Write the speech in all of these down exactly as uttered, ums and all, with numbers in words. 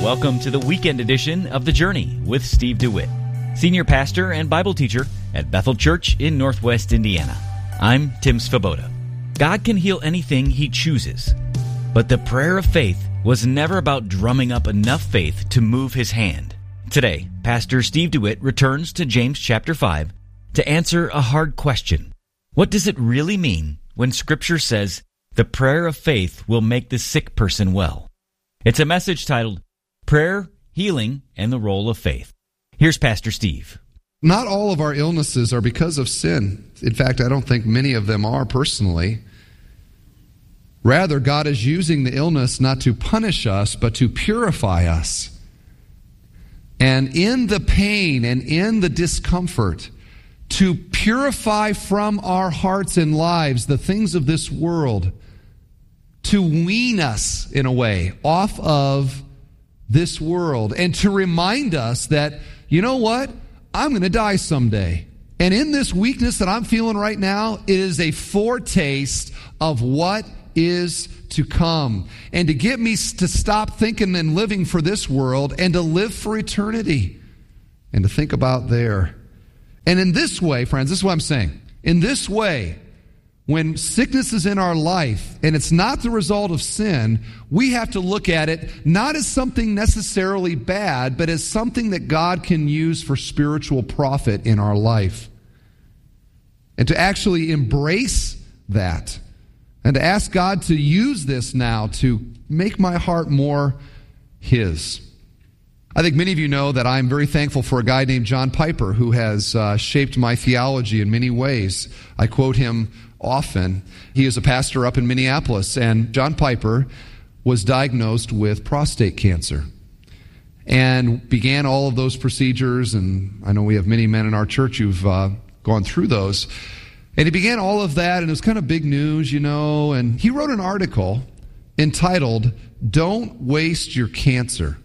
Welcome to the weekend edition of The Journey with Steve DeWitt, Senior Pastor and Bible Teacher at Bethel Church in Northwest Indiana. I'm Tim Svoboda. God can heal anything He chooses, but the prayer of faith was never about drumming up enough faith to move His hand. Today, Pastor Steve DeWitt returns to James chapter five to answer a hard question. What does it really mean when Scripture says the prayer of faith will make the sick person well? It's a message titled Prayer, Healing, and the Role of Faith. Here's Pastor Steve. Not all of our illnesses are because of sin. In fact, I don't think many of them are personally. Rather, God is using the illness not to punish us, but to purify us. And in the pain and in the discomfort, to purify from our hearts and lives the things of this world, to wean us, in a way, off of this world, and to remind us that, you know what? I'm going to die someday. And in this weakness that I'm feeling right now, it is a foretaste of what is to come. And to get me to stop thinking and living for this world and to live for eternity and to think about there. And in this way, friends, this is what I'm saying. In this way, when sickness is in our life and it's not the result of sin, we have to look at it not as something necessarily bad, but as something that God can use for spiritual profit in our life. And to actually embrace that and to ask God to use this now to make my heart more His. I think many of you know that I'm very thankful for a guy named John Piper who has uh, shaped my theology in many ways. I quote him often. He is a pastor up in Minneapolis, and John Piper was diagnosed with prostate cancer and began all of those procedures, and I know we have many men in our church who've uh, gone through those. And he began all of that, and it was kind of big news, you know, and he wrote an article entitled, "Don't Waste Your Cancer."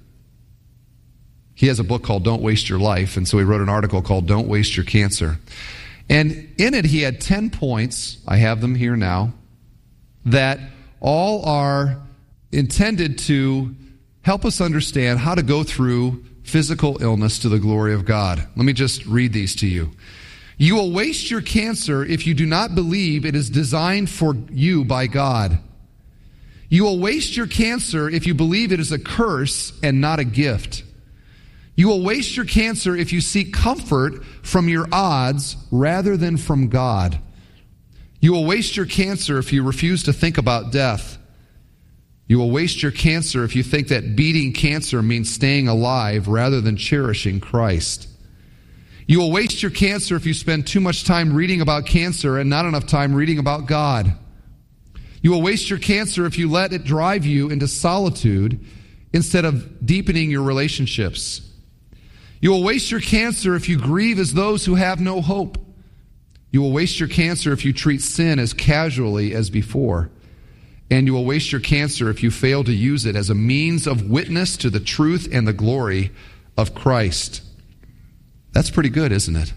He has a book called Don't Waste Your Life, and so he wrote an article called Don't Waste Your Cancer. And in it, he had ten points, I have them here now, that all are intended to help us understand how to go through physical illness to the glory of God. Let me just read these to you. You will waste your cancer if you do not believe it is designed for you by God. You will waste your cancer if you believe it is a curse and not a gift. You will waste your cancer if you seek comfort from your odds rather than from God. You will waste your cancer if you refuse to think about death. You will waste your cancer if you think that beating cancer means staying alive rather than cherishing Christ. You will waste your cancer if you spend too much time reading about cancer and not enough time reading about God. You will waste your cancer if you let it drive you into solitude instead of deepening your relationships. You will waste your cancer if you grieve as those who have no hope. You will waste your cancer if you treat sin as casually as before. And you will waste your cancer if you fail to use it as a means of witness to the truth and the glory of Christ. That's pretty good, isn't it?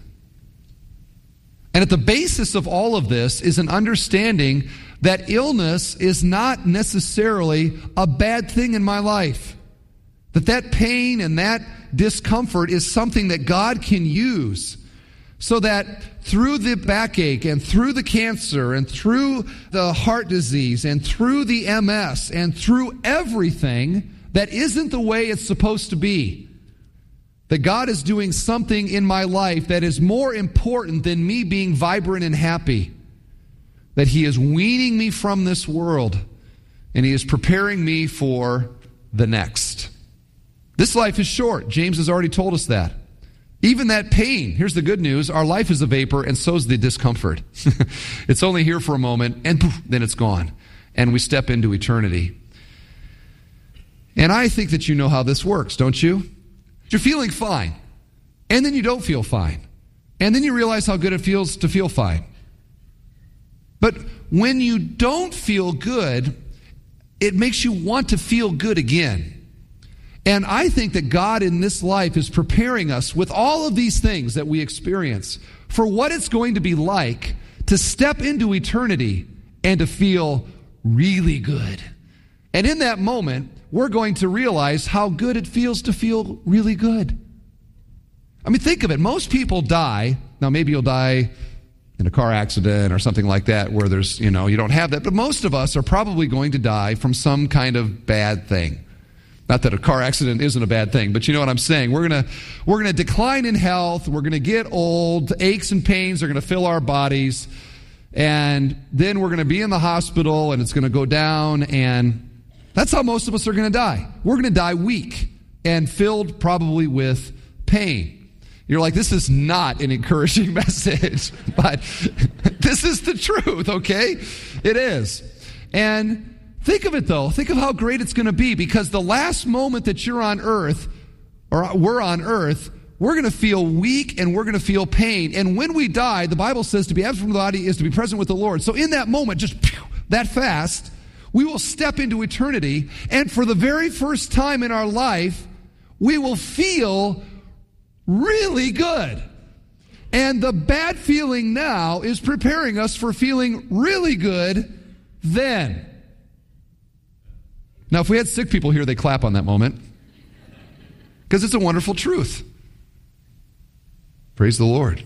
And at the basis of all of this is an understanding that illness is not necessarily a bad thing in my life. That that pain and that discomfort is something that God can use so that through the backache and through the cancer and through the heart disease and through the M S and through everything that isn't the way it's supposed to be, that God is doing something in my life that is more important than me being vibrant and happy. That He is weaning me from this world and He is preparing me for the next. This life is short. James has already told us that. Even that pain, here's the good news, our life is a vapor and so is the discomfort. It's only here for a moment and poof, then it's gone. And we step into eternity. And I think that you know how this works, don't you? You're feeling fine. And then you don't feel fine. And then you realize how good it feels to feel fine. But when you don't feel good, it makes you want to feel good again. And I think that God in this life is preparing us with all of these things that we experience for what it's going to be like to step into eternity and to feel really good. And in that moment, we're going to realize how good it feels to feel really good. I mean, think of it. Most people die. Now, maybe you'll die in a car accident or something like that where there's, you know, you don't have that. But most of us are probably going to die from some kind of bad thing. Not that a car accident isn't a bad thing, but you know what I'm saying. We're going to we're going to decline in health. We're going to get old. Aches and pains are going to fill our bodies. And then we're going to be in the hospital and it's going to go down. And that's how most of us are going to die. We're going to die weak and filled probably with pain. You're like, this is not an encouraging message, but this is the truth, okay? It is. And think of it, though. Think of how great it's going to be, because the last moment that you're on earth, or we're on earth, we're going to feel weak and we're going to feel pain. And when we die, the Bible says to be absent from the body is to be present with the Lord. So in that moment, just pew, that fast, we will step into eternity, and for the very first time in our life, we will feel really good. And the bad feeling now is preparing us for feeling really good then. Now, if we had sick people here, they clap on that moment, because it's a wonderful truth. Praise the Lord.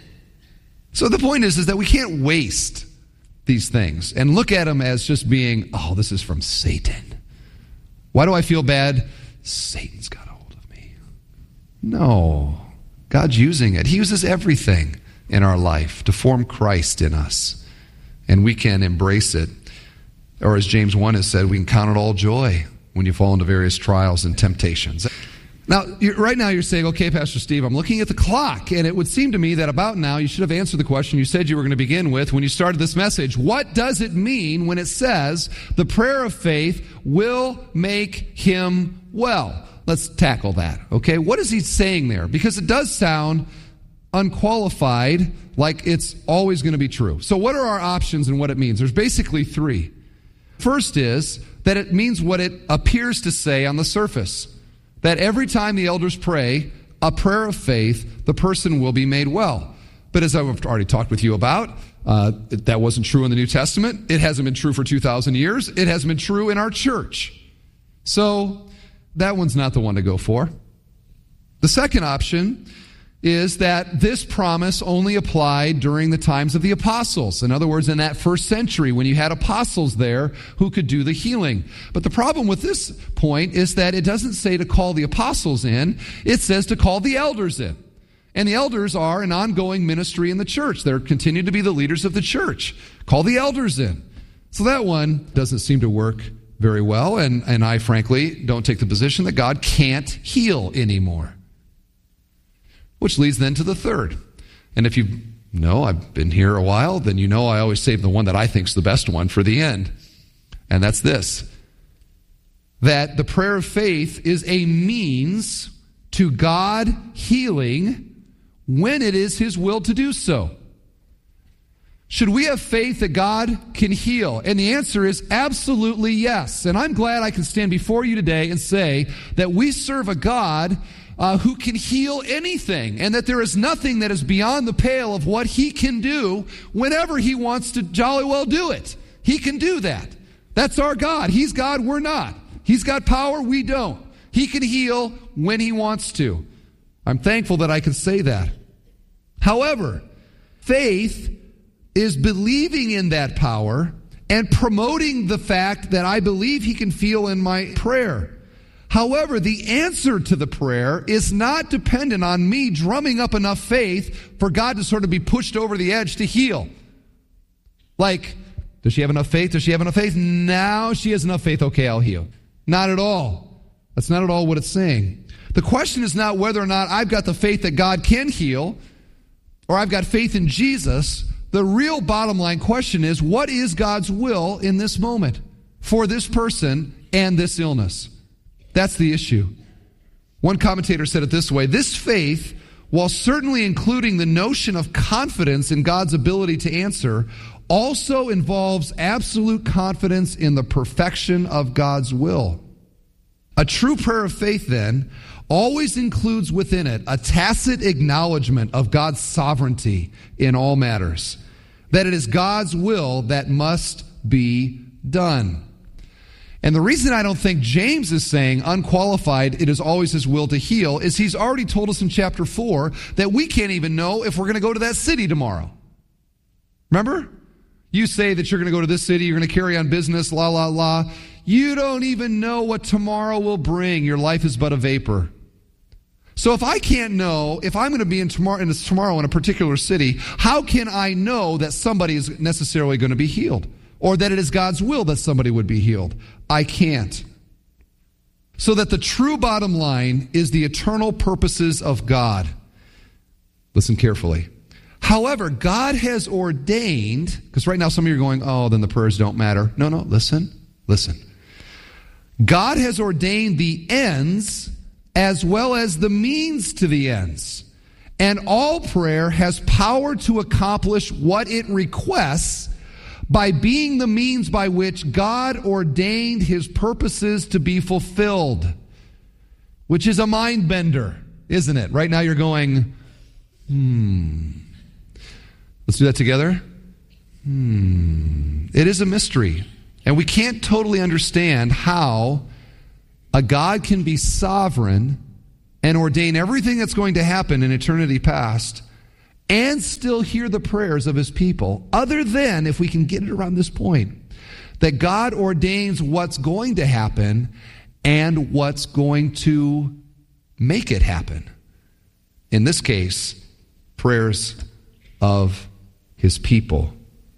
So the point is, is that we can't waste these things and look at them as just being, oh, this is from Satan. Why do I feel bad? Satan's got a hold of me. No. God's using it. He uses everything in our life to form Christ in us. And we can embrace it. Or as James one has said, we can count it all joy when you fall into various trials and temptations. Now, you're, right now you're saying, okay, Pastor Steve, I'm looking at the clock, and it would seem to me that about now you should have answered the question you said you were going to begin with when you started this message. What does it mean when it says the prayer of faith will make him well? Let's tackle that, okay? What is he saying there? Because it does sound unqualified, like it's always going to be true. So what are our options and what it means? There's basically three. First is that it means what it appears to say on the surface. That every time the elders pray a prayer of faith, the person will be made well. But as I've already talked with you about, uh, that wasn't true in the New Testament. It hasn't been true for two thousand years. It hasn't been true in our church. So that one's not the one to go for. The second option is that this promise only applied during the times of the apostles. In other words, in that first century when you had apostles there who could do the healing. But the problem with this point is that it doesn't say to call the apostles in. It says to call the elders in. And the elders are an ongoing ministry in the church. They're continuing to be the leaders of the church. Call the elders in. So that one doesn't seem to work very well. And, and I, frankly, don't take the position that God can't heal anymore. Which leads then to the third. And if you know I've been here a while, then you know I always save the one that I think is the best one for the end. And that's this. That the prayer of faith is a means to God healing when it is his will to do so. Should we have faith that God can heal? And the answer is absolutely yes. And I'm glad I can stand before you today and say that we serve a God Uh, who can heal anything, and that there is nothing that is beyond the pale of what he can do whenever he wants to jolly well do it. He can do that. That's our God. He's God, we're not. He's got power, we don't. He can heal when he wants to. I'm thankful that I can say that. However, faith is believing in that power and promoting the fact that I believe he can feel in my prayer. However, the answer to the prayer is not dependent on me drumming up enough faith for God to sort of be pushed over the edge to heal. Like, does she have enough faith? Does she have enough faith? Now she has enough faith. Okay, I'll heal. Not at all. That's not at all what it's saying. The question is not whether or not I've got the faith that God can heal or I've got faith in Jesus. The real bottom line question is, what is God's will in this moment for this person and this illness? That's the issue. One commentator said it this way: this faith, while certainly including the notion of confidence in God's ability to answer, also involves absolute confidence in the perfection of God's will. A true prayer of faith, then, always includes within it a tacit acknowledgement of God's sovereignty in all matters, that it is God's will that must be done. And the reason I don't think James is saying unqualified, it is always his will to heal, is he's already told us in chapter four that we can't even know if we're going to go to that city tomorrow. Remember? You say that you're going to go to this city, you're going to carry on business, la, la, la. You don't even know what tomorrow will bring. Your life is but a vapor. So if I can't know if I'm going to be in tomorrow, in tomorrow in a particular city, how can I know that somebody is necessarily going to be healed? Or that it is God's will that somebody would be healed? I can't. So that the true bottom line is the eternal purposes of God. Listen carefully. However, God has ordained, because right now some of you are going, oh, then the prayers don't matter. No, no, listen, listen. God has ordained the ends as well as the means to the ends. And all prayer has power to accomplish what it requests by being the means by which God ordained his purposes to be fulfilled. Which is a mind bender, isn't it? Right now you're going, hmm. Let's do that together. Hmm. It is a mystery. And we can't totally understand how a God can be sovereign and ordain everything that's going to happen in eternity past and still hear the prayers of his people, other than, if we can get it around this point, that God ordains what's going to happen and what's going to make it happen. In this case, prayers of his people.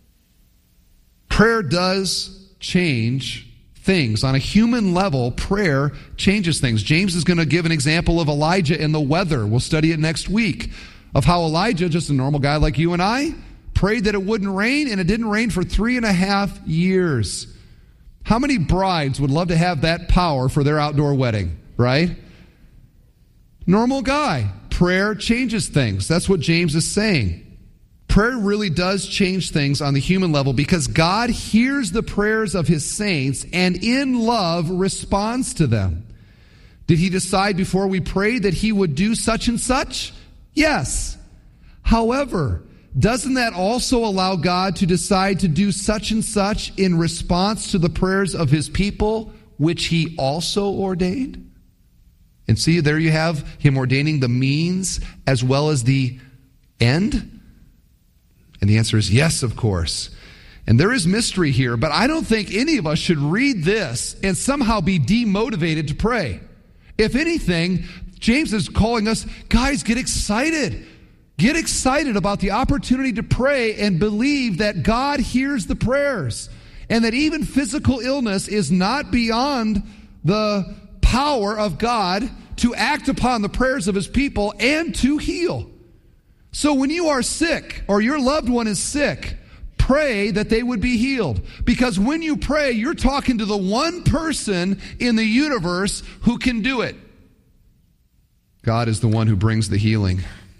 Prayer does change things. On a human level, prayer changes things. James is going to give an example of Elijah and the weather. We'll study it next week. Of how Elijah, just a normal guy like you and I, prayed that it wouldn't rain, and it didn't rain for three and a half years. How many brides would love to have that power for their outdoor wedding, right? Normal guy. Prayer changes things. That's what James is saying. Prayer really does change things on the human level because God hears the prayers of his saints and in love responds to them. Did he decide before we prayed that he would do such and such? Yes. However, doesn't that also allow God to decide to do such and such in response to the prayers of his people, which he also ordained? And see, there you have him ordaining the means as well as the end. And the answer is yes, of course. And there is mystery here, but I don't think any of us should read this and somehow be demotivated to pray. If anything, James is calling us, guys, get excited. Get excited about the opportunity to pray and believe that God hears the prayers and that even physical illness is not beyond the power of God to act upon the prayers of his people and to heal. So when you are sick or your loved one is sick, pray that they would be healed. Because when you pray, you're talking to the one person in the universe who can do it. God is the one who brings the healing.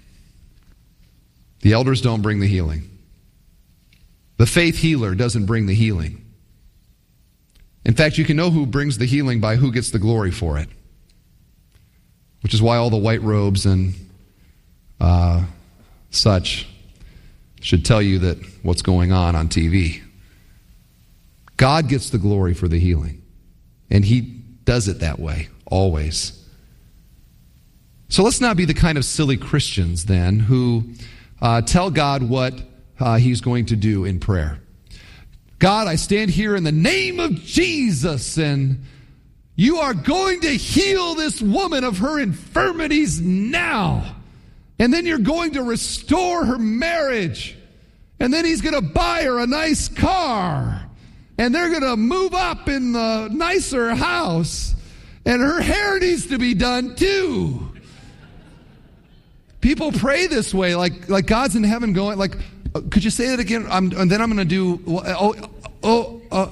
The elders don't bring the healing. The faith healer doesn't bring the healing. In fact, you can know who brings the healing by who gets the glory for it. Which is why all the white robes and uh, such should tell you that what's going on on T V. God gets the glory for the healing. And he does it that way, always. So let's not be the kind of silly Christians then who uh, tell God what uh, he's going to do in prayer. God, I stand here in the name of Jesus, and you are going to heal this woman of her infirmities now. And then you're going to restore her marriage. And then he's going to buy her a nice car. And they're going to move up in the nicer house. And her hair needs to be done too. People pray this way, like like God's in heaven going, like, could you say that again? I'm, and then I'm going to do, oh, oh, oh.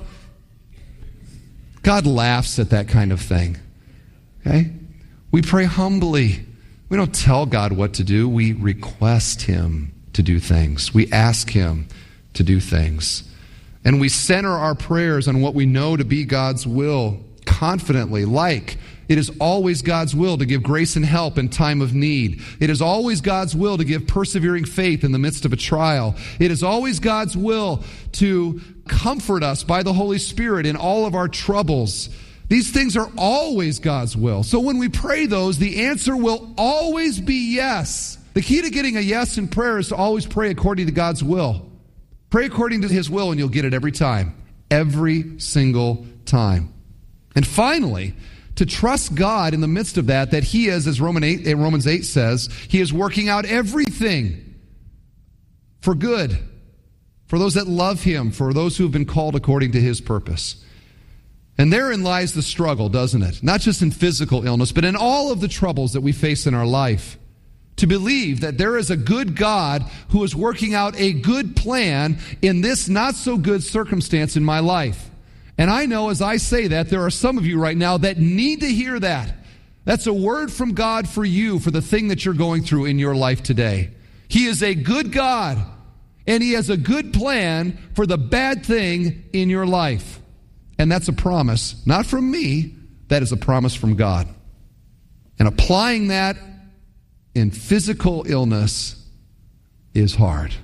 God laughs at that kind of thing. Okay? We pray humbly. We don't tell God what to do. We request him to do things. We ask him to do things. And we center our prayers on what we know to be God's will confidently, like it is always God's will to give grace and help in time of need. It is always God's will to give persevering faith in the midst of a trial. It is always God's will to comfort us by the Holy Spirit in all of our troubles. These things are always God's will. So when we pray those, the answer will always be yes. The key to getting a yes in prayer is to always pray according to God's will. Pray according to His will and you'll get it every time. Every single time. And finally, to trust God in the midst of that, that He is, as Romans eight says, He is working out everything for good, for those that love Him, for those who have been called according to His purpose. And therein lies the struggle, doesn't it? Not just in physical illness, but in all of the troubles that we face in our life. To believe that there is a good God who is working out a good plan in this not so good circumstance in my life. And I know as I say that, there are some of you right now that need to hear that. That's a word from God for you, for the thing that you're going through in your life today. He is a good God, and He has a good plan for the bad thing in your life. And that's a promise, not from me, that is a promise from God. And applying that in physical illness is hard.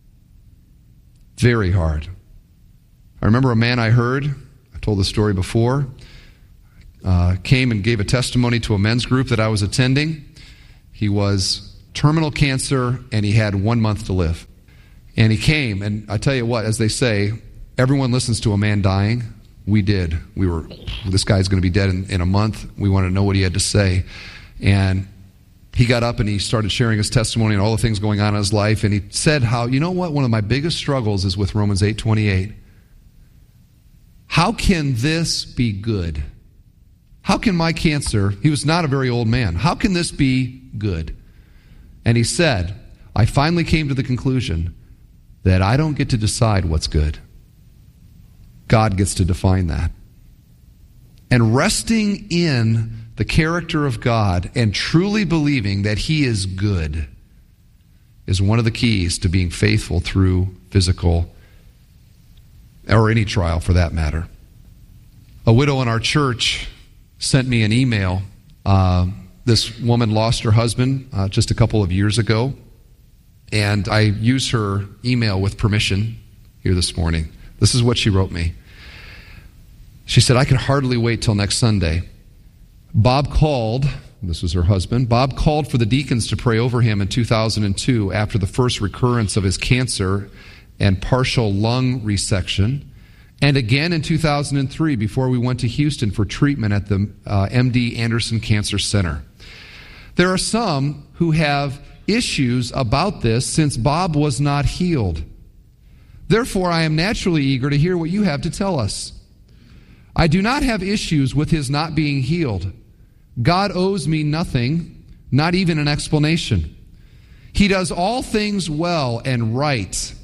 Very hard. I remember a man I heard, I've told this story before, uh, came and gave a testimony to a men's group that I was attending. He was terminal cancer and he had one month to live. And he came, and I tell you what, as they say, everyone listens to a man dying. We did. We were, this guy's going to be dead in, in a month. We wanted to know what he had to say. And he got up and he started sharing his testimony and all the things going on in his life. And he said how, you know what, one of my biggest struggles is with Romans eight twenty-eight. How can this be good? How can my cancer, he was not a very old man, how can this be good? And he said, I finally came to the conclusion that I don't get to decide what's good. God gets to define that. And resting in the character of God and truly believing that He is good is one of the keys to being faithful through physical or any trial for that matter. A widow in our church sent me an email. Uh, this woman lost her husband uh, just a couple of years ago, and I use her email with permission here this morning. This is what she wrote me. She said, I can hardly wait till next Sunday. Bob called, this was her husband, Bob called for the deacons to pray over him in two thousand two after the first recurrence of his cancer and partial lung resection, and again in two thousand three before we went to Houston for treatment at the uh, M D Anderson Cancer Center. There are some who have issues about this since Bob was not healed. Therefore, I am naturally eager to hear what you have to tell us. I do not have issues with his not being healed. God owes me nothing, not even an explanation. He does all things well and right.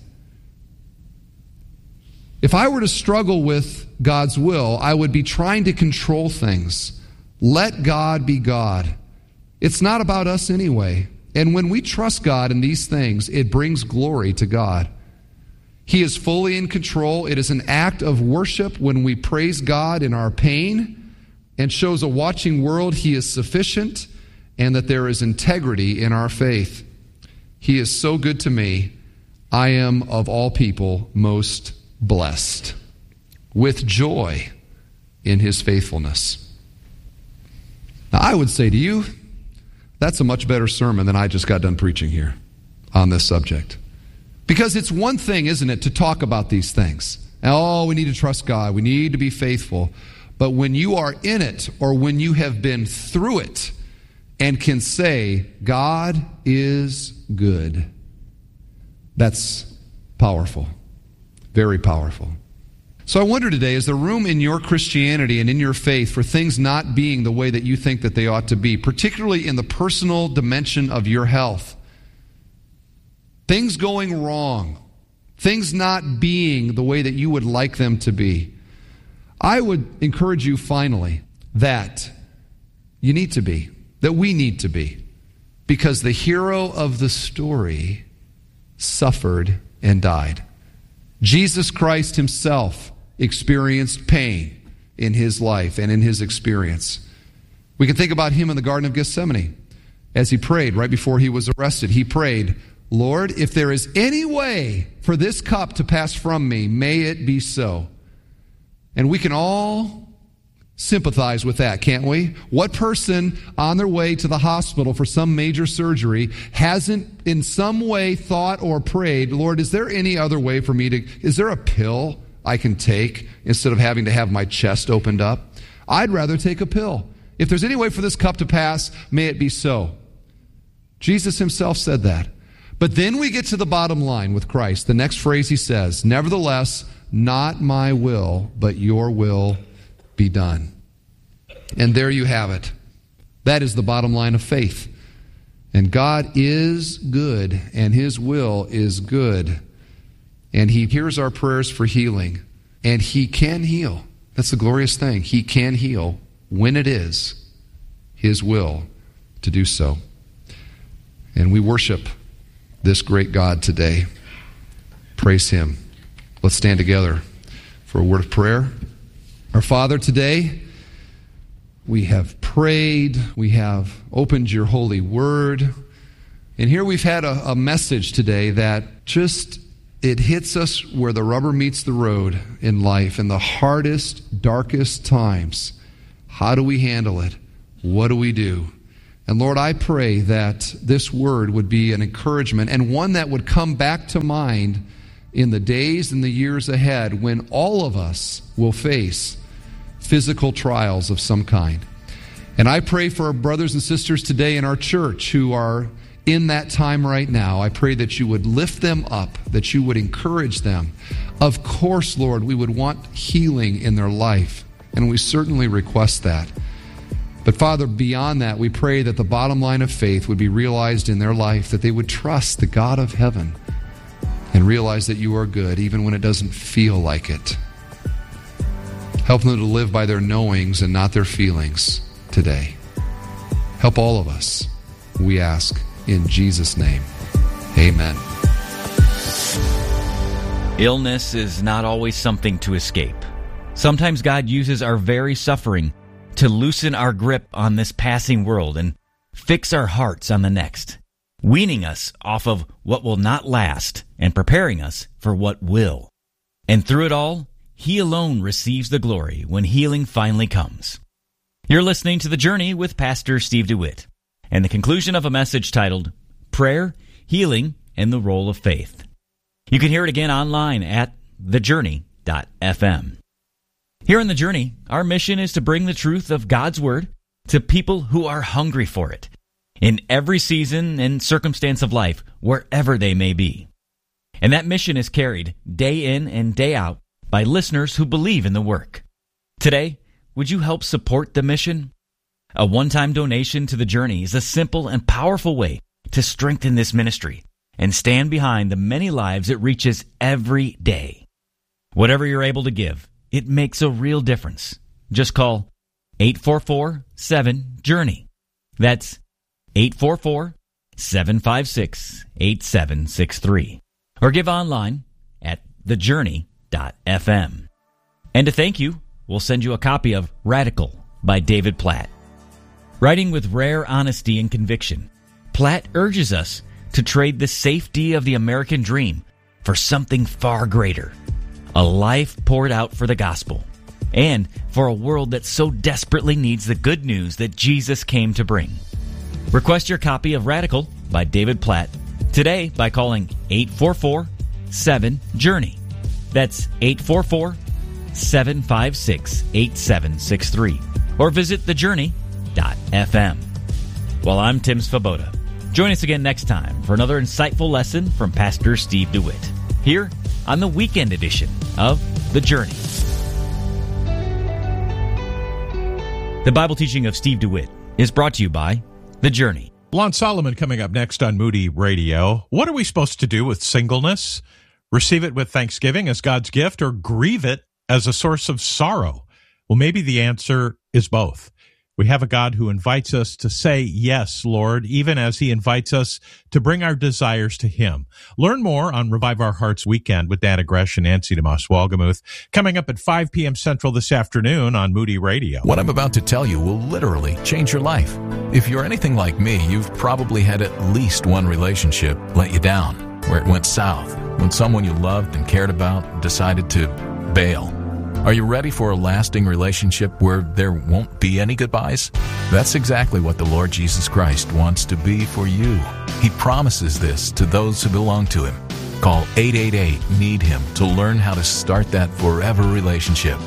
If I were to struggle with God's will, I would be trying to control things. Let God be God. It's not about us anyway. And when we trust God in these things, it brings glory to God. He is fully in control. It is an act of worship when we praise God in our pain and shows a watching world He is sufficient and that there is integrity in our faith. He is so good to me. I am, of all people, most blessed with joy in His faithfulness. Now, I would say to you, that's a much better sermon than I just got done preaching here on this subject. Because it's one thing, isn't it, to talk about these things. Oh, we need to trust God. We need to be faithful. But when you are in it, or when you have been through it, and can say, God is good, that's powerful. Very powerful. So I wonder today, is there room in your Christianity and in your faith for things not being the way that you think that they ought to be, particularly in the personal dimension of your health? Things going wrong, things not being the way that you would like them to be. I would encourage you finally that you need to be, that we need to be, because the hero of the story suffered and died. Jesus Christ Himself experienced pain in His life and in His experience. We can think about Him in the Garden of Gethsemane. As He prayed right before He was arrested, He prayed, Lord, if there is any way for this cup to pass from me, may it be so. And we can all sympathize with that, can't we? What person on their way to the hospital for some major surgery hasn't in some way thought or prayed, Lord, is there any other way for me to, is there a pill I can take instead of having to have my chest opened up? I'd rather take a pill. If there's any way for this cup to pass, may it be so. Jesus himself said that. But then we get to the bottom line with Christ. The next phrase he says, nevertheless, not my will, but your will be done. And there you have it. That is the bottom line of faith. And God is good, and his will is good. And he hears our prayers for healing, and he can heal. That's the glorious thing. He can heal when it is his will to do so. And we worship this great God today. Praise him. Let's stand together for a word of prayer. Our Father, today we have prayed, we have opened your holy word, and here we've had a, a message today that just, it hits us where the rubber meets the road in life, in the hardest, darkest times. How do we handle it? What do we do? And Lord, I pray that this word would be an encouragement and one that would come back to mind in the days and the years ahead when all of us will face physical trials of some kind. And I pray for our brothers and sisters today in our church who are in that time right now. I pray that you would lift them up, that you would encourage them. Of course, Lord, we would want healing in their life, and we certainly request that. But Father, beyond that, we pray that the bottom line of faith would be realized in their life, that they would trust the God of heaven and realize that you are good even when it doesn't feel like it. Help them to live by their knowings and not their feelings today. Help all of us, we ask in Jesus' name. Amen. Illness is not always something to escape. Sometimes God uses our very suffering to loosen our grip on this passing world and fix our hearts on the next, weaning us off of what will not last and preparing us for what will. And through it all, he alone receives the glory when healing finally comes. You're listening to The Journey with Pastor Steve DeWitt, and the conclusion of a message titled Prayer, Healing, and the Role of Faith. You can hear it again online at the journey dot f m. Here in The Journey, our mission is to bring the truth of God's Word to people who are hungry for it, in every season and circumstance of life, wherever they may be. And that mission is carried day in and day out by listeners who believe in the work. Today, would you help support the mission? A one-time donation to The Journey is a simple and powerful way to strengthen this ministry and stand behind the many lives it reaches every day. Whatever you're able to give, it makes a real difference. Just call eight four four, seven, journey. That's eight four four, seven five six, eight seven six three. Or give online at the journey dot f m. And to thank you, we'll send you a copy of Radical by David Platt. Writing with rare honesty and conviction, Platt urges us to trade the safety of the American dream for something far greater, a life poured out for the gospel, and for a world that so desperately needs the good news that Jesus came to bring. Request your copy of Radical by David Platt today by calling eight four four, seven, journey. That's eight four four, seven five six, eight seven six three. Or visit the journey dot f m. Well, I'm Tim Svoboda. Join us again next time for another insightful lesson from Pastor Steve DeWitt, here on the weekend edition of The Journey. The Bible teaching of Steve DeWitt is brought to you by The Journey. Lon Solomon coming up next on Moody Radio. What are we supposed to do with singleness? Receive it with thanksgiving as God's gift, or grieve it as a source of sorrow? Well, maybe the answer is both. We have a God who invites us to say, yes, Lord, even as he invites us to bring our desires to him. Learn more on Revive Our Hearts Weekend with Dana Gresh and Nancy DeMoss Walgamuth, coming up at five p.m. Central this afternoon on Moody Radio. What I'm about to tell you will literally change your life. If you're anything like me, you've probably had at least one relationship let you down, where it went south, when someone you loved and cared about decided to bail. Are you ready for a lasting relationship where there won't be any goodbyes? That's exactly what the Lord Jesus Christ wants to be for you. He promises this to those who belong to him. Call eight eight eight, need him to learn how to start that forever relationship.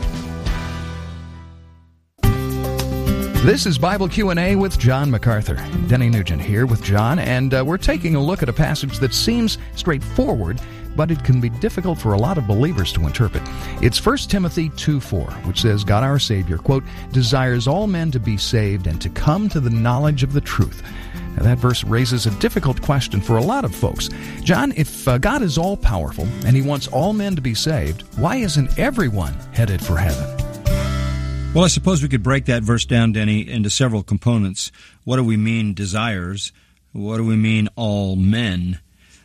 This is Bible Q and A with John MacArthur. Denny Nugent here with John, and uh, we're taking a look at a passage that seems straightforward, but it can be difficult for a lot of believers to interpret. It's First Timothy two four, which says, God our Savior, quote, desires all men to be saved and to come to the knowledge of the truth. Now, that verse raises a difficult question for a lot of folks. John, if uh, God is all-powerful and he wants all men to be saved, why isn't everyone headed for heaven? Well, I suppose we could break that verse down, Denny, into several components. What do we mean desires? What do we mean all men?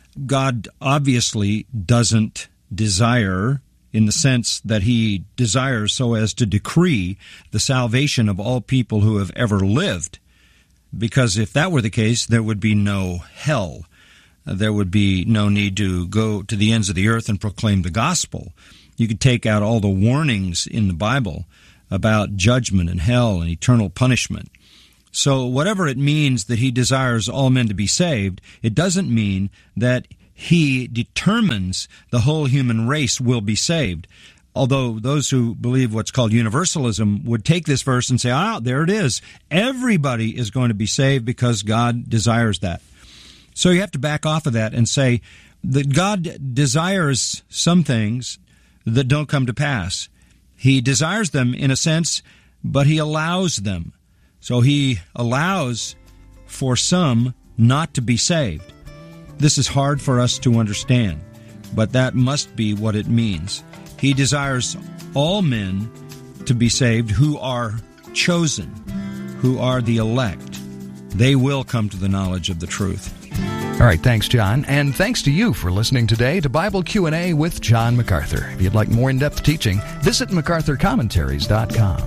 God obviously doesn't desire in the sense that he desires so as to decree the salvation of all people who have ever lived. Because if that were the case, there would be no hell. There would be no need to go to the ends of the earth and proclaim the gospel. You could take out all the warnings in the Bible about judgment and hell and eternal punishment. So whatever it means that he desires all men to be saved, it doesn't mean that he determines the whole human race will be saved. Although those who believe what's called universalism would take this verse and say, ah, there it is. Everybody is going to be saved because God desires that. So you have to back off of that and say that God desires some things that don't come to pass. He desires them in a sense, but he allows them. So he allows for some not to be saved. This is hard for us to understand, but that must be what it means. He desires all men to be saved who are chosen, who are the elect. They will come to the knowledge of the truth. All right, thanks, John. And thanks to you for listening today to Bible Q and A with John MacArthur. If you'd like more in-depth teaching, visit macarthur commentaries dot com.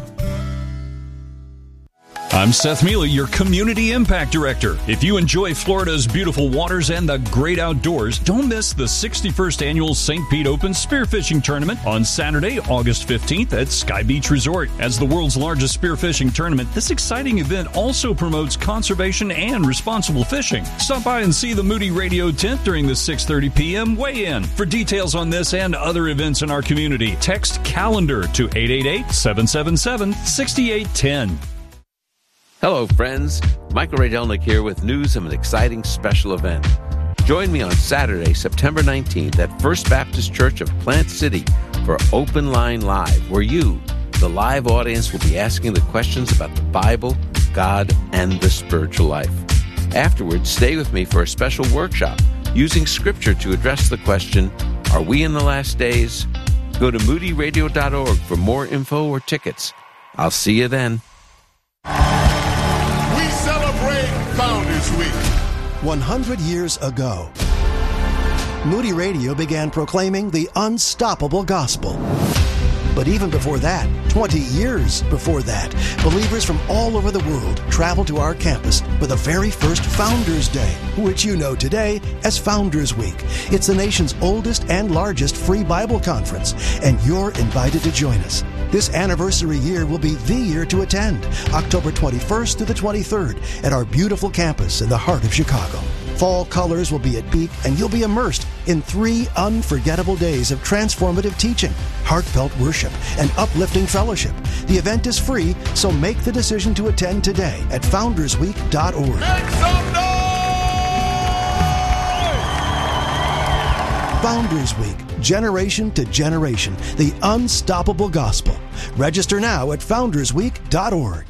I'm Seth Mealy, your Community Impact Director. If you enjoy Florida's beautiful waters and the great outdoors, don't miss the sixty-first Annual Saint Pete Open Spearfishing Tournament on Saturday, August fifteenth at Sky Beach Resort. As the world's largest spearfishing tournament, this exciting event also promotes conservation and responsible fishing. Stop by and see the Moody Radio tent during the six thirty p.m. weigh-in. For details on this and other events in our community, text CALENDAR to eight eight eight, seven seven seven, six eight one zero. Hello, friends. Michael Ray Delnick here with news of an exciting special event. Join me on Saturday, September nineteenth at First Baptist Church of Plant City for Open Line Live, where you, the live audience, will be asking the questions about the Bible, God, and the spiritual life. Afterwards, stay with me for a special workshop using Scripture to address the question, are we in the last days? Go to moody radio dot org for more info or tickets. I'll see you then. Founders Week. one hundred years ago, Moody Radio began proclaiming the unstoppable gospel. But even before that, twenty years before that, believers from all over the world traveled to our campus for the very first Founders Day, which you know today as Founders Week. It's the nation's oldest and largest free Bible conference, and you're invited to join us. This anniversary year will be the year to attend, October twenty-first to the twenty-third, at our beautiful campus in the heart of Chicago. Fall colors will be at peak, and you'll be immersed in three unforgettable days of transformative teaching, heartfelt worship, and uplifting fellowship. The event is free, so make the decision to attend today at founders week dot org. Make some noise! Founders Week, generation to generation, the unstoppable gospel. Register now at founders week dot org.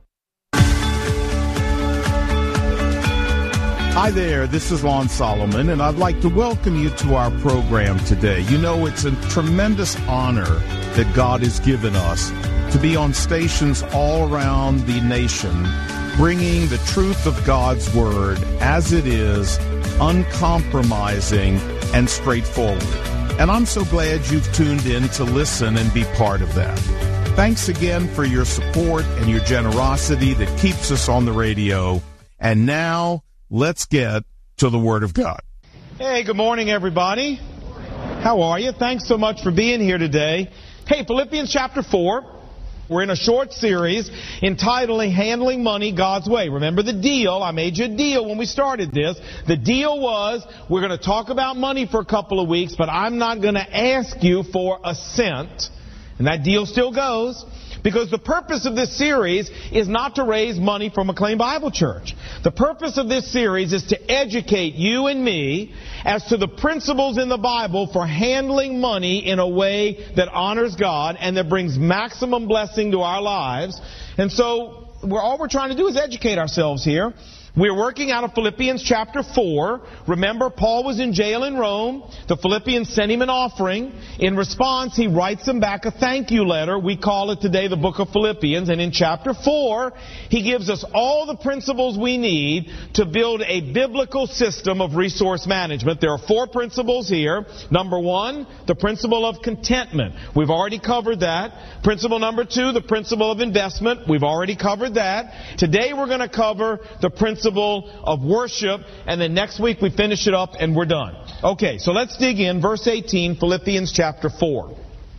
Hi there, this is Lon Solomon, and I'd like to welcome you to our program today. You know, it's a tremendous honor that God has given us to to be on stations all around the nation, bringing the truth of God's Word as it is, uncompromising and straightforward. And I'm so glad you've tuned in to listen and be part of that. Thanks again for your support and your generosity that keeps us on the radio. And now, let's get to the Word of God. Hey, good morning, everybody. How are you? Thanks so much for being here today. Hey, Philippians chapter four. We're in a short series entitled Handling Money God's Way. Remember the deal. I made you a deal when we started this. The deal was we're going to talk about money for a couple of weeks, but I'm not going to ask you for a cent. And that deal still goes. Because the purpose of this series is not to raise money for McLean Bible Church. The purpose of this series is to educate you and me as to the principles in the Bible for handling money in a way that honors God and that brings maximum blessing to our lives. And so we're, all we're trying to do is educate ourselves here. We're working out of Philippians chapter four. Remember, Paul was in jail in Rome. The Philippians sent him an offering. In response, he writes them back a thank you letter. We call it today the book of Philippians. And in chapter four, he gives us all the principles we need to build a biblical system of resource management. There are four principles here. Number one, the principle of contentment. We've already covered that. Principle number two, the principle of investment. We've already covered that. Today we're going to cover the principle of worship, and then next week we finish it up and we're done. Okay, so let's dig in. Verse eighteen, Philippians chapter four.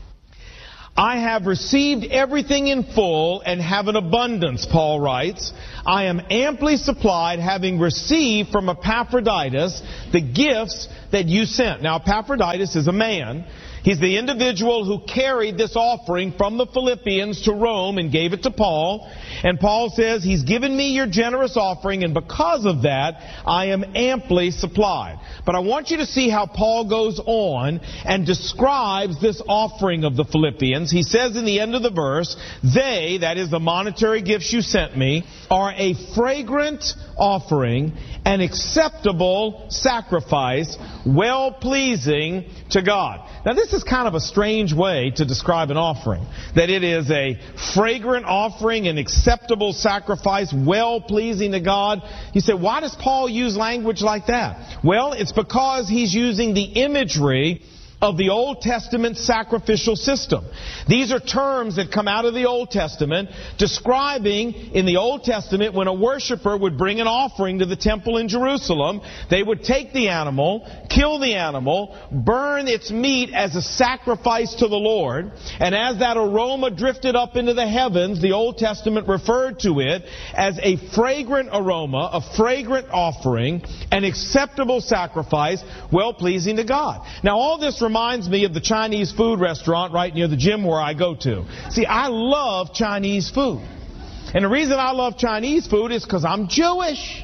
I have received everything in full and have an abundance, Paul writes. I am amply supplied, having received from Epaphroditus the gifts that you sent. Now, Epaphroditus is a man. He's the individual who carried this offering from the Philippians to Rome and gave it to Paul. And Paul says, he's given me your generous offering, and because of that, I am amply supplied. But I want you to see how Paul goes on and describes this offering of the Philippians. He says in the end of the verse, they, that is the monetary gifts you sent me, are a fragrant offering, an acceptable sacrifice, well-pleasing to God. Now, this is kind of a strange way to describe an offering. That it is a fragrant offering, an acceptable sacrifice, well-pleasing to God. You say, why does Paul use language like that? Well, it's because he's using the imagery of the Old Testament sacrificial system. These are terms that come out of the Old Testament describing in the Old Testament when a worshiper would bring an offering to the temple in Jerusalem, they would take the animal, kill the animal, burn its meat as a sacrifice to the Lord, and as that aroma drifted up into the heavens, the Old Testament referred to it as a fragrant aroma, a fragrant offering, an acceptable sacrifice, well-pleasing to God. Now, all this reminds me of the Chinese food restaurant right near the gym where I go to. See, I love Chinese food. And the reason I love Chinese food is because I'm Jewish.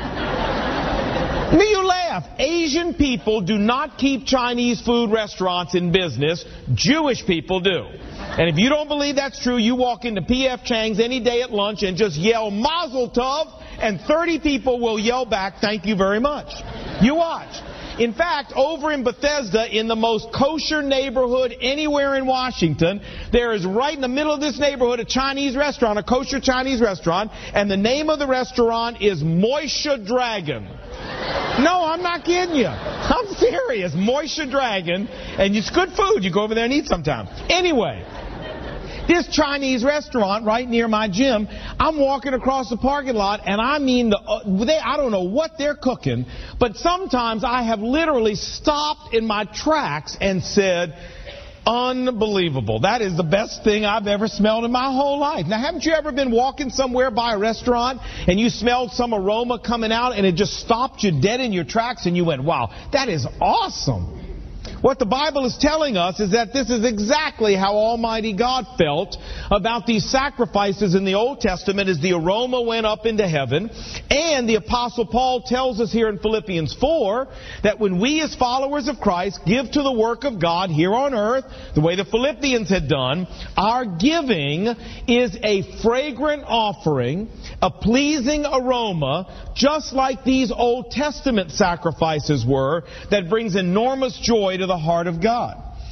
Me, you laugh. Asian people do not keep Chinese food restaurants in business. Jewish people do. And if you don't believe that's true, you walk into P F Chang's any day at lunch and just yell Mazel Tov, and thirty people will yell back, thank you very much. You watch. In fact, over in Bethesda, in the most kosher neighborhood anywhere in Washington, there is right in the middle of this neighborhood a Chinese restaurant, a kosher Chinese restaurant, and the name of the restaurant is Moishe Dragon. No, I'm not kidding you. I'm serious. Moishe Dragon, and it's good food. You go over there and eat sometime. Anyway, this Chinese restaurant right near my gym, I'm walking across the parking lot, and I mean, the, uh, they, I don't know what they're cooking, but sometimes I have literally stopped in my tracks and said, unbelievable. That is the best thing I've ever smelled in my whole life. Now, haven't you ever been walking somewhere by a restaurant and you smelled some aroma coming out and it just stopped you dead in your tracks and you went, wow, that is awesome. What the Bible is telling us is that this is exactly how Almighty God felt about these sacrifices in the Old Testament as the aroma went up into heaven. And the Apostle Paul tells us here in Philippians four that when we as followers of Christ give to the work of God here on earth, the way the Philippians had done, our giving is a fragrant offering, a pleasing aroma, just like these Old Testament sacrifices were, that brings enormous joy to the heart of God.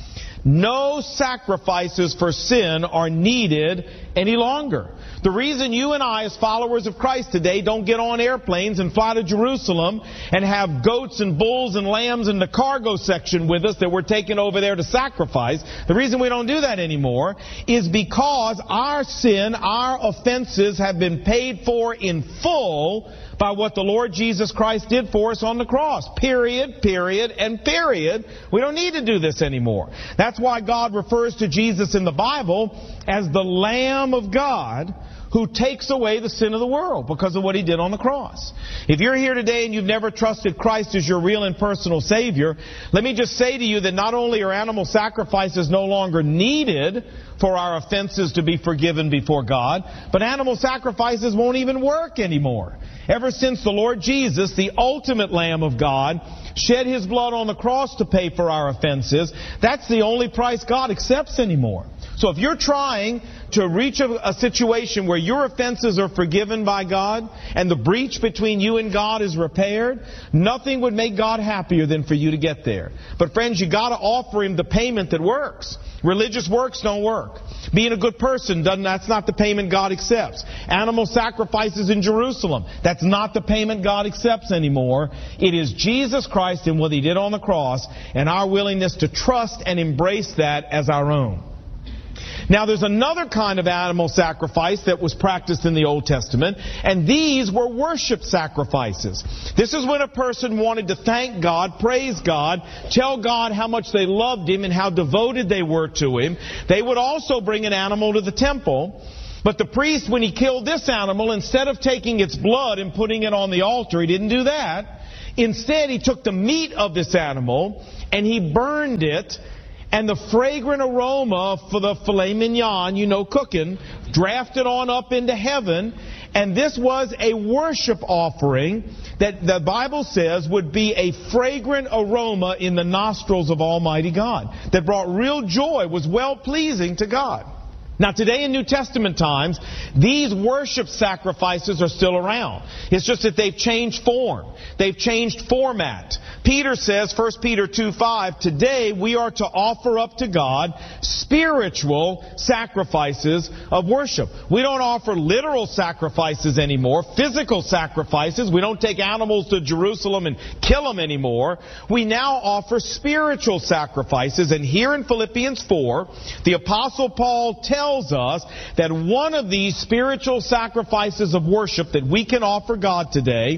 No sacrifices for sin are needed any longer. The reason you and I, as followers of Christ today, don't get on airplanes and fly to Jerusalem and have goats and bulls and lambs in the cargo section with us that we're taking over there to sacrifice, the reason we don't do that anymore is because our sin, our offenses have been paid for in full by what the Lord Jesus Christ did for us on the cross. Period, period, and period. We don't need to do this anymore. That's why God refers to Jesus in the Bible as the Lamb of God who takes away the sin of the world because of what He did on the cross. If you're here today and you've never trusted Christ as your real and personal Savior, let me just say to you that not only are animal sacrifices no longer needed for our offenses to be forgiven before God, but animal sacrifices won't even work anymore. Ever since the Lord Jesus, the ultimate Lamb of God, shed His blood on the cross to pay for our offenses, that's the only price God accepts anymore. So if you're trying to reach a, a situation where your offenses are forgiven by God and the breach between you and God is repaired, nothing would make God happier than for you to get there. But friends, you got to offer Him the payment that works. Religious works don't work. Being a good person, doesn't, that's not the payment God accepts. Animal sacrifices in Jerusalem, that's not the payment God accepts anymore. It is Jesus Christ and what He did on the cross and our willingness to trust and embrace that as our own. Now, there's another kind of animal sacrifice that was practiced in the Old Testament, and these were worship sacrifices. This is when a person wanted to thank God, praise God, tell God how much they loved Him and how devoted they were to Him. They would also bring an animal to the temple. But the priest, when he killed this animal, instead of taking its blood and putting it on the altar, he didn't do that. Instead, he took the meat of this animal and he burned it. And the fragrant aroma for the filet mignon, you know, cooking, drafted on up into heaven. And this was a worship offering that the Bible says would be a fragrant aroma in the nostrils of Almighty God, that brought real joy, was well-pleasing to God. Now, today in New Testament times, these worship sacrifices are still around. It's just that they've changed form. They've changed format. Peter says, First Peter two five, today we are to offer up to God spiritual sacrifices of worship. We don't offer literal sacrifices anymore, physical sacrifices. We don't take animals to Jerusalem and kill them anymore. We now offer spiritual sacrifices. And here in Philippians four, the Apostle Paul tells us that one of these spiritual sacrifices of worship that we can offer God today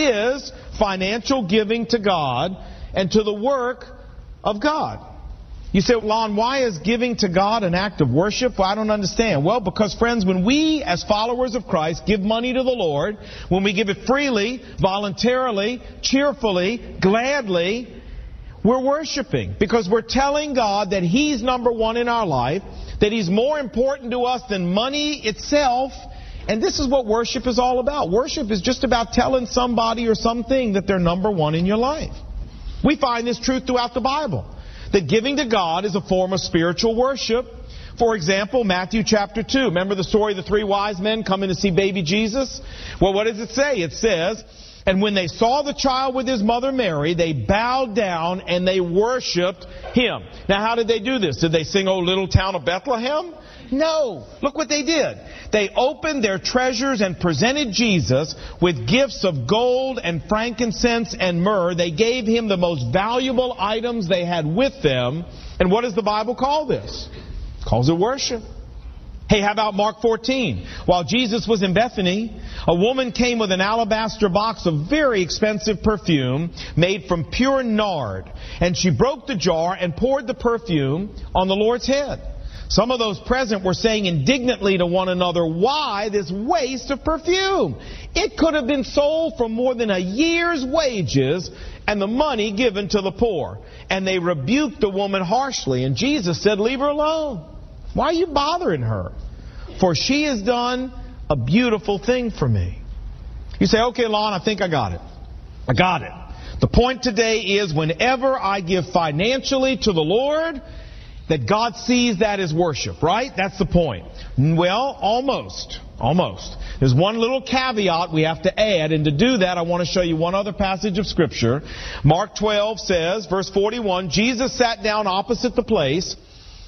is financial giving to God and to the work of God. You say, Lon, why is giving to God an act of worship? Well, I don't understand. Well, because, friends, when we, as followers of Christ, give money to the Lord, when we give it freely, voluntarily, cheerfully, gladly, we're worshiping. Because we're telling God that He's number one in our life, that He's more important to us than money itself. And this is what worship is all about. Worship is just about telling somebody or something that they're number one in your life. We find this truth throughout the Bible, that giving to God is a form of spiritual worship. For example, Matthew chapter two. Remember the story of the three wise men coming to see baby Jesus? Well, what does it say? It says, and when they saw the child with His mother Mary, they bowed down and they worshiped Him. Now, how did they do this? Did they sing, O Little Town of Bethlehem? No. Look what they did. They opened their treasures and presented Jesus with gifts of gold and frankincense and myrrh. They gave Him the most valuable items they had with them. And what does the Bible call this? It calls it worship. Hey, how about Mark fourteen? While Jesus was in Bethany, a woman came with an alabaster box of very expensive perfume made from pure nard. And she broke the jar and poured the perfume on the Lord's head. Some of those present were saying indignantly to one another, why this waste of perfume? It could have been sold for more than a year's wages and the money given to the poor. And they rebuked the woman harshly. And Jesus said, leave her alone. Why are you bothering her? For she has done a beautiful thing for me. You say, okay, Lon, I think I got it. I got it. The point today is whenever I give financially to the Lord, that God sees that as worship, right? That's the point. Well, almost. Almost. There's one little caveat we have to add, and to do that, I want to show you one other passage of Scripture. Mark twelve says, verse forty-one, Jesus sat down opposite the place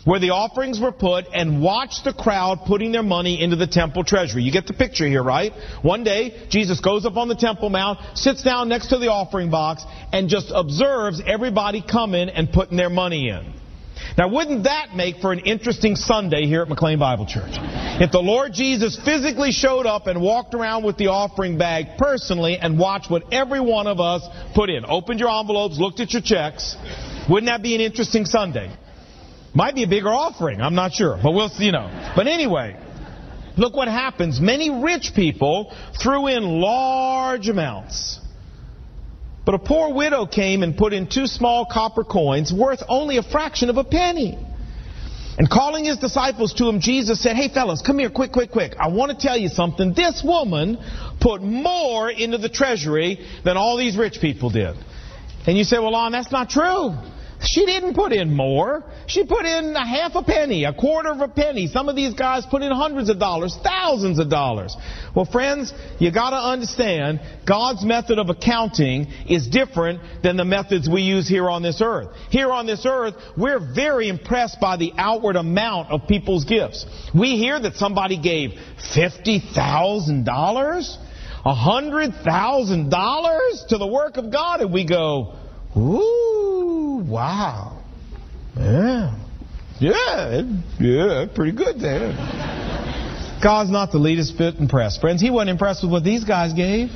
where the offerings were put, and watched the crowd putting their money into the temple treasury. You get the picture here, right? One day, Jesus goes up on the Temple Mount, sits down next to the offering box, and just observes everybody coming and putting their money in. Now, wouldn't that make for an interesting Sunday here at McLean Bible Church? If the Lord Jesus physically showed up and walked around with the offering bag personally and watched what every one of us put in. Opened your envelopes, looked at your checks. Wouldn't that be an interesting Sunday? Might be a bigger offering, I'm not sure, but we'll see, you know. But anyway, look what happens. Many rich people threw in large amounts. But a poor widow came and put in two small copper coins worth only a fraction of a penny. And calling his disciples to him, Jesus said, "Hey fellas, come here, quick, quick, quick. I want to tell you something. This woman put more into the treasury than all these rich people did." And you say, "Well, Lon, that's not true. She didn't put in more. She put in a half a penny, a quarter of a penny. Some of these guys put in hundreds of dollars, thousands of dollars." Well, friends, you got to understand, God's method of accounting is different than the methods we use here on this earth. Here on this earth, we're very impressed by the outward amount of people's gifts. We hear that somebody gave fifty thousand dollars, one hundred thousand dollars to the work of God, and we go, "Ooh, wow. Yeah. Yeah, yeah, pretty good there." God's not the least bit impressed. Friends, He wasn't impressed with what these guys gave.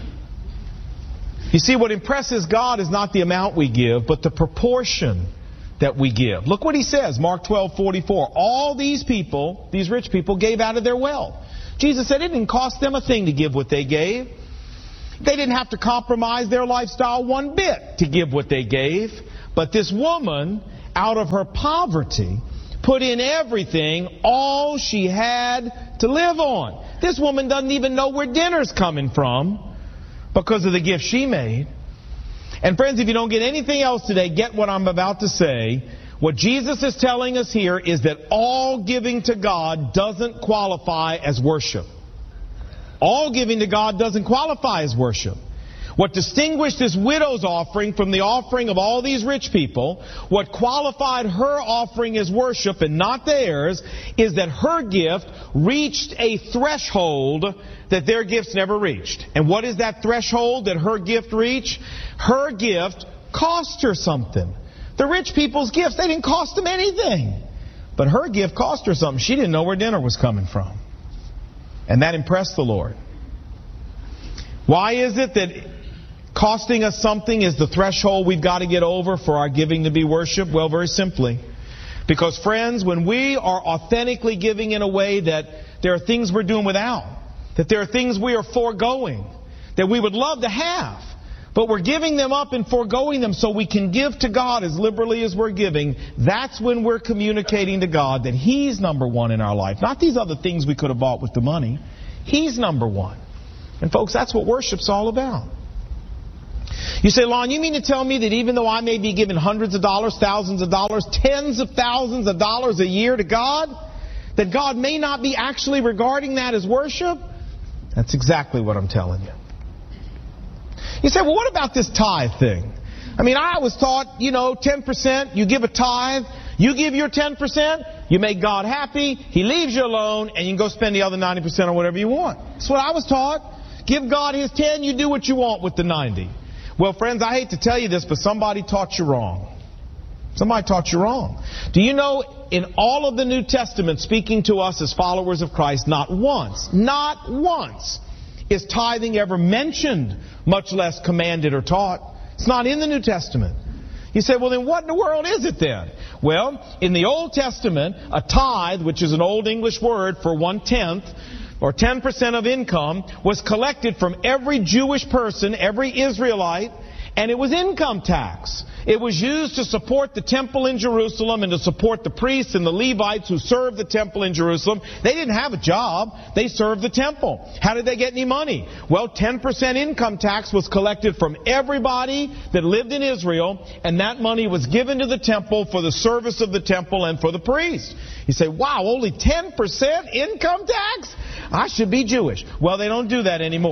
You see, what impresses God is not the amount we give, but the proportion that we give. Look what He says, Mark twelve forty-four. All these people, these rich people, gave out of their wealth. Jesus said it didn't cost them a thing to give what they gave. They didn't have to compromise their lifestyle one bit to give what they gave. But this woman, out of her poverty, put in everything, all she had to live on. This woman doesn't even know where dinner's coming from because of the gift she made. And friends, if you don't get anything else today, get what I'm about to say. What Jesus is telling us here is that all giving to God doesn't qualify as worship. All giving to God doesn't qualify as worship. What distinguished this widow's offering from the offering of all these rich people, what qualified her offering as worship and not theirs, is that her gift reached a threshold that their gifts never reached. And what is that threshold that her gift reached? Her gift cost her something. The rich people's gifts, they didn't cost them anything. But her gift cost her something. She didn't know where dinner was coming from. And that impressed the Lord. Why is it that costing us something is the threshold we've got to get over for our giving to be worship? Well, very simply. Because, friends, when we are authentically giving in a way that there are things we're doing without, that there are things we are foregoing, that we would love to have, but we're giving them up and foregoing them so we can give to God as liberally as we're giving, that's when we're communicating to God that He's number one in our life. Not these other things we could have bought with the money. He's number one. And folks, that's what worship's all about. You say, Lon, you mean to tell me that even though I may be giving hundreds of dollars, thousands of dollars, tens of thousands of dollars a year to God, that God may not be actually regarding that as worship? That's exactly what I'm telling you. You say, well, what about this tithe thing? I mean, I was taught, you know, ten percent, you give a tithe, you give your ten percent, you make God happy, He leaves you alone, and you can go spend the other ninety percent on whatever you want. That's what I was taught. Give God His ten, you do what you want with the ninety. Well, friends, I hate to tell you this, but somebody taught you wrong. Somebody taught you wrong. Do you know, in all of the New Testament speaking to us as followers of Christ, not once, not once, is tithing ever mentioned, much less commanded or taught? It's not in the New Testament. You say, well, then what in the world is it then? Well, in the Old Testament, a tithe, which is an Old English word for one-tenth, or ten percent of income, was collected from every Jewish person, every Israelite, and it was income tax. It was used to support the temple in Jerusalem and to support the priests and the Levites who served the temple in Jerusalem. They didn't have a job. They served the temple. How did they get any money? Well, ten percent income tax was collected from everybody that lived in Israel, and that money was given to the temple for the service of the temple and for the priests. You say, wow, only ten percent income tax? I should be Jewish. Well, they don't do that anymore.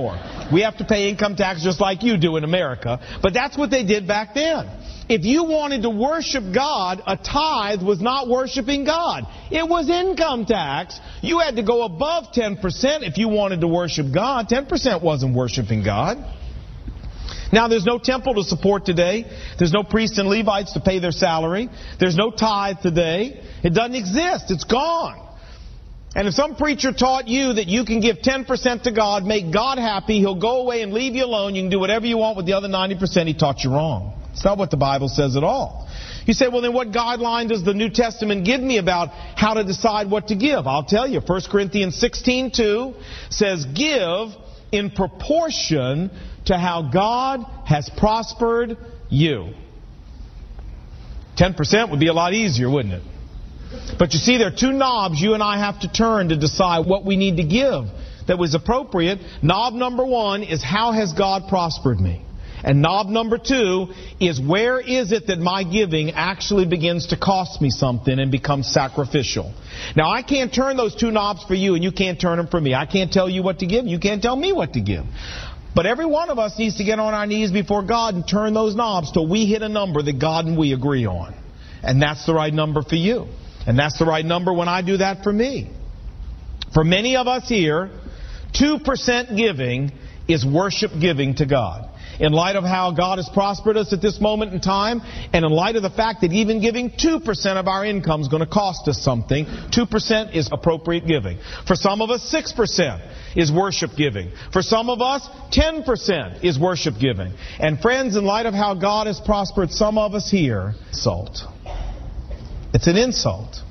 We have to pay income tax just like you do in America. But that's what they did back then. If you wanted to worship God, a tithe was not worshiping God. It was income tax. You had to go above ten percent if you wanted to worship God. ten percent wasn't worshiping God. Now, there's no temple to support today. There's no priests and Levites to pay their salary. There's no tithe today. It doesn't exist. It's gone. And if some preacher taught you that you can give ten percent to God, make God happy, He'll go away and leave you alone, you can do whatever you want with the other ninety percent, he taught you wrong. It's not what the Bible says at all. You say, well, then what guideline does the New Testament give me about how to decide what to give? I'll tell you. First Corinthians sixteen two says, give in proportion to how God has prospered you. ten percent would be a lot easier, wouldn't it? But you see, there are two knobs you and I have to turn to decide what we need to give that was appropriate. Knob number one is, how has God prospered me? And knob number two is, where is it that my giving actually begins to cost me something and becomes sacrificial? Now, I can't turn those two knobs for you, and you can't turn them for me. I can't tell you what to give. You can't tell me what to give. But every one of us needs to get on our knees before God and turn those knobs till we hit a number that God and we agree on. And that's the right number for you. And that's the right number when I do that for me. For many of us here, two percent giving is worship giving to God. In light of how God has prospered us at this moment in time, and in light of the fact that even giving two percent of our income is going to cost us something, two percent is appropriate giving. For some of us, six percent is worship giving. For some of us, ten percent is worship giving. And friends, in light of how God has prospered some of us here, insult. It's an insult.